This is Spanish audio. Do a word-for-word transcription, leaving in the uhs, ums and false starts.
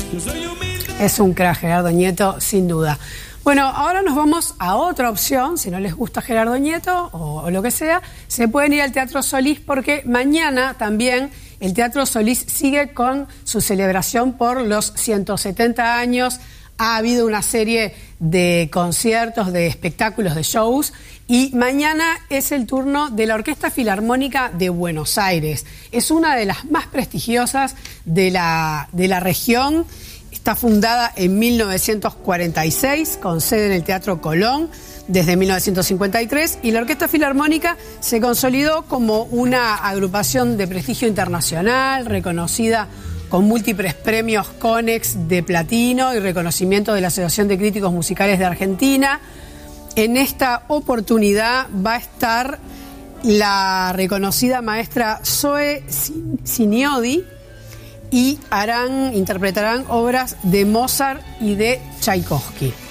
Es un crack Gerardo Nieto, sin duda. Bueno, ahora nos vamos a otra opción. Si no les gusta Gerardo Nieto o, o lo que sea, se pueden ir al Teatro Solís, porque mañana también el Teatro Solís sigue con su celebración por los ciento setenta años. Ha habido una serie de conciertos, de espectáculos, de shows, y mañana es el turno de la Orquesta Filarmónica de Buenos Aires. Es una de las más prestigiosas de la, de la región. Está fundada en mil novecientos cuarenta y seis, con sede en el Teatro Colón desde mil novecientos cincuenta y tres, y la Orquesta Filarmónica se consolidó como una agrupación de prestigio internacional, reconocida con múltiples premios Conex de platino y reconocimiento de la Asociación de Críticos Musicales de Argentina. En esta oportunidad va a estar la reconocida maestra Zoe Siniodi, y harán, interpretarán obras de Mozart y de Tchaikovsky.